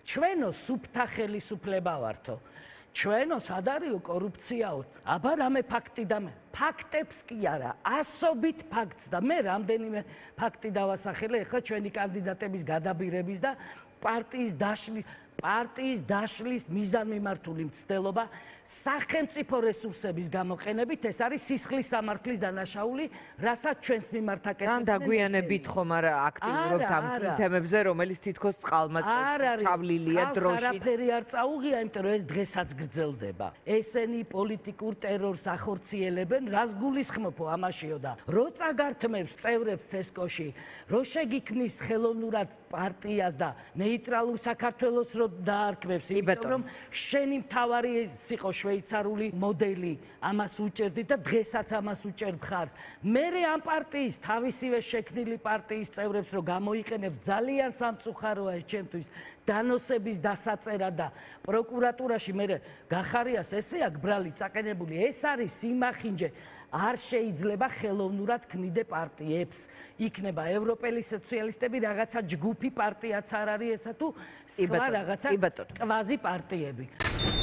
ჩვენო სუფთა ხელისუფლება ვართო. ჩვენო სადარიო კორუფციაო. აბა რამე ფაქტი და ფაქტებს კი არა, ასობით ფაქტს და მე რამდენიმე ფაქტი დავასახელე ახლა ჩვენი კანდიდატების გადაბირების და პარტიის დაშლის მიზანმიმართული მცდელობა სახელმწიფო რესურსების გამოყენებით ეს არის სისხლის სამართლის დანაშაული, რასაც ჩვენს მიმართ აკეთებენ. რან დაგვიანებით ხომ არა აქტიურობთ ამ თემებზე, რომელიც თითქოს წყალმაწევრია დროში. არაფერი არ წაუღია, იმიტომ რომ ეს დღესაც გრძელდება. ესენი პოლიტიკურ ტერორს ახორციელებენ, რას გულისხმობო ამაშიო და რო წაგართმევს წევრებს ცესკოში, რო შეგიქმნის ხელოვნურად პარტიას და ნეიტრალურ საქართველოს რო დაარქმევს, იმიტომ რომ შენი მთავარი იყო შვეიცარიული მოდელი, ამას უჭერდი და დღესაც ამას უჭერ მხარს. მერე ამ პარტიის თავისივე შექმნილი პარტიის წევრებს რო გამოიყენებს ძალიან სამწუხაროა ეს ჩემთვის დანოსების დასაწერა და პროკურატურაში მე გახარიას ესე აქვს ბრალი წაყენებული, ეს არის სიმახინჯე. არ შეიძლება ხელოვნურად ქმნიდე პარტიებს. იქნება ევროპელი სოციალისტები, რაღაცა ჯგუფი პარტიაც არ არის ესა თუ სხვა რაღაცა კვაზი პარტიები.